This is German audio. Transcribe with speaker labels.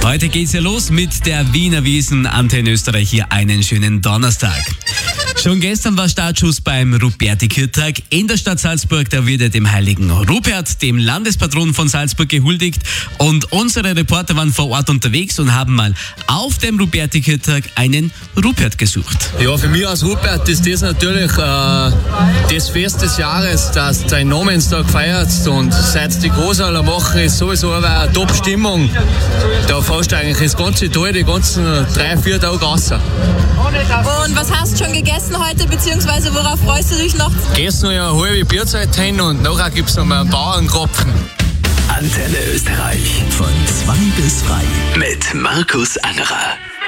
Speaker 1: Heute geht's ja los mit der Wiener Wiesn. Antenne Österreich hier einen schönen Donnerstag. Schon gestern war Startschuss beim Ruperti-Kirchtag in der Stadt Salzburg. Da wird dem heiligen Rupert, dem Landespatron von Salzburg, gehuldigt. Und unsere Reporter waren vor Ort unterwegs und haben mal auf dem Ruperti-Kirchtag einen Rupert gesucht.
Speaker 2: Ja, für mich als Rupert ist das natürlich das Fest des Jahres, dass dein Namenstag feierst. Und seit die Großhaller machen, ist sowieso eine Top-Stimmung. Da fährst du eigentlich das ganze Tal, die ganzen 3-4 Tage raus.
Speaker 3: Und was hast du schon gegessen heute, beziehungsweise worauf freust du dich noch?
Speaker 2: Gehst noch eine halbe Bierzeit hin und nachher gibt es noch mal einen Bauernkropfen.
Speaker 4: Antenne Österreich von 2 bis 3 mit Markus Angerer.